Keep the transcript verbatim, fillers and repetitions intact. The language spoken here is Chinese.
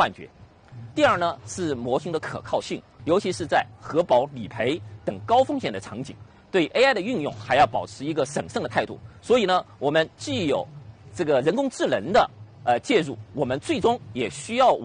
幻觉。第二呢是模型的可靠性，尤其是在核保理赔等高风险的场景，对 A I 的运用还要保持一个审慎的态度。所以呢，我们既有这个人工智能的呃介入，我们最终也需要